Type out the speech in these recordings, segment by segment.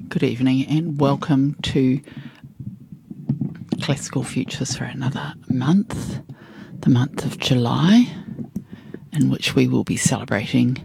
Good evening and welcome to Classical Futures for another month, the month of July, in which we will be celebrating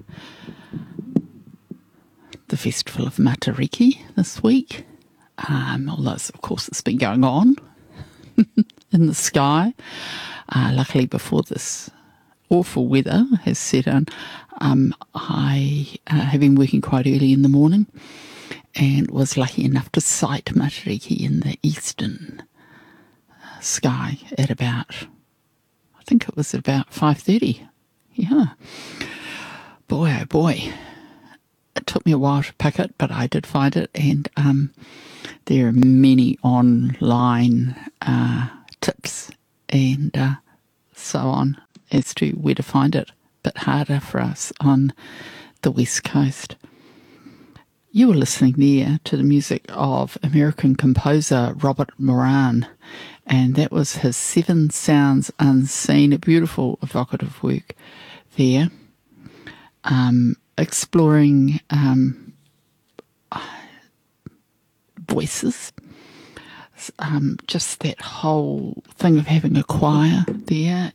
the Festival of Matariki this week. Although, of course, it's been going on in the sky. Luckily, before this awful weather has set in, I have been working quite early in the morning and was lucky enough to sight Matariki in the eastern sky at about, I think it was about 5:30. Yeah. Boy, oh boy. It took me a while to pick it, but I did find it, and there are many online tips and so on as to where to find it. Bit harder for us on the West Coast. You were listening there to the music of American composer Robert Moran, and that was his Seven Sounds Unseen, a beautiful evocative work there, exploring voices, just that whole thing of having a choir there,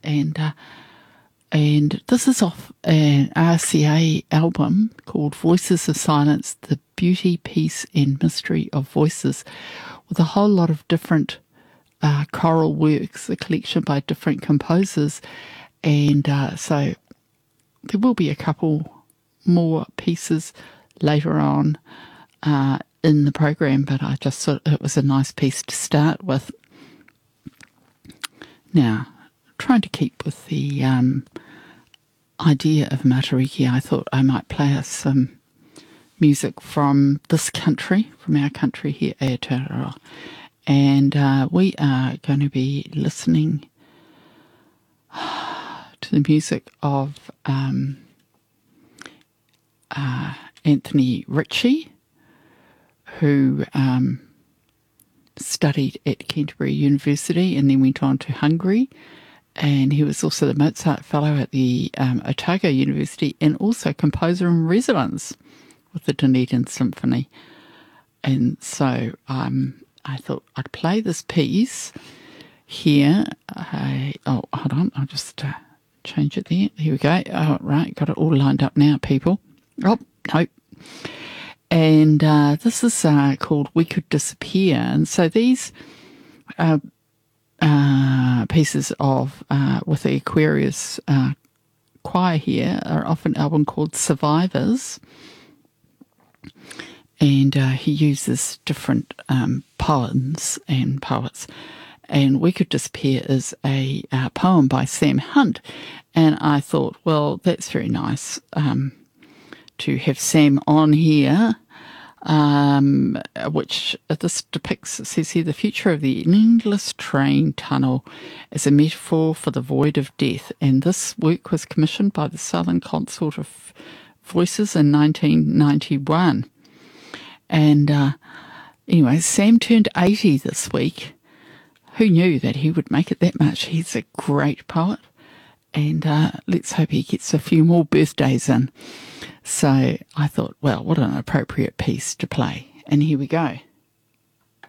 and this is off an RCA album called Voices of Silence, The Beauty, Peace and Mystery of Voices, with a whole lot of different choral works, a collection by different composers. And so there will be a couple more pieces later on in the program, but I just thought it was a nice piece to start with. Now, trying to keep with the idea of Matariki, I thought I might play us some music from this country, from our country here, Aotearoa. And we are going to be listening to the music of Anthony Ritchie, who studied at Canterbury University and then went on to Hungary. And he was also the Mozart Fellow at the Otago University and also composer in residence with the Dunedin Symphony. And so I thought I'd play this piece here. Hold on, I'll just change it there. Here we go. Oh, right, got it all lined up now, people. Oh, nope. And this is called We Could Disappear. And so these pieces of with the Aquarius choir here are off an album called Survivors, and he uses different poems and poets. And We Could Disappear is a poem by Sam Hunt, and I thought, well, that's very nice to have Sam on here, which this depicts, it says here, the future of the endless train tunnel as a metaphor for the void of death. And this work was commissioned by the Southern Consort of Voices in 1991. And anyway, Sam turned 80 this week. Who knew that he would make it that much? He's a great poet, and let's hope he gets a few more birthdays in. So I thought, well, what an appropriate piece to play. And here we go.